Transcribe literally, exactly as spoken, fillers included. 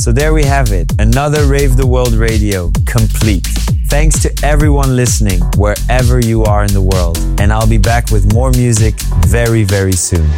So there we have it, another Rave the World Radio, complete. Thanks to everyone listening, wherever you are in the world. And I'll be back with more music very, very soon.